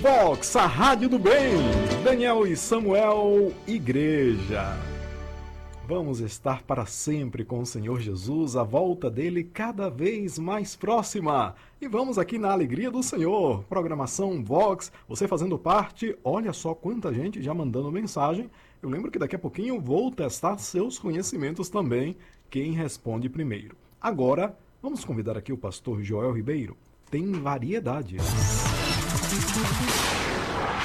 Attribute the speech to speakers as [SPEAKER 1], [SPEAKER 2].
[SPEAKER 1] Vox, a rádio do bem. Daniel e Samuel, igreja. Vamos estar para sempre com o Senhor Jesus, a volta dele cada vez mais próxima. E vamos aqui na alegria do Senhor. Programação Vox, você fazendo parte, olha só quanta gente já mandando mensagem. Eu lembro que daqui a pouquinho vou testar seus conhecimentos também, quem responde primeiro. Agora, vamos convidar aqui o pastor Joel Ribeiro. Tem variedades.